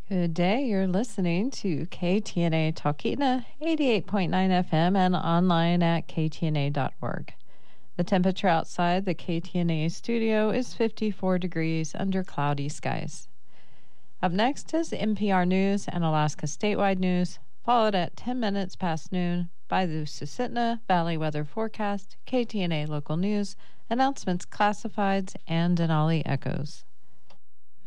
Good day. You're listening to KTNA Talkeetna, 88.9 FM, and online at ktna.org. The temperature outside the KTNA studio is 54 degrees under cloudy skies. Up next is NPR News and Alaska statewide news, followed at 10 minutes past noon by the Susitna Valley Weather Forecast, KTNA Local News, announcements, classifieds, and Denali Echoes.